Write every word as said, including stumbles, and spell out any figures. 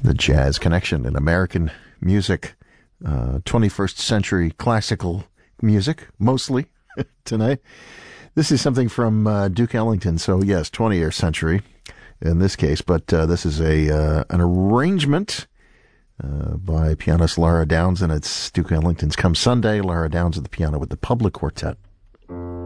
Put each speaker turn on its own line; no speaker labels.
The Jazz Connection in American music, uh, twenty-first century classical music, mostly, tonight. This is something from uh, Duke Ellington, so yes, twentieth century in this case, but uh, this is a uh, an arrangement uh, by pianist Lara Downs, and it's Duke Ellington's Come Sunday, Lara Downs at the piano with the Public Quartet.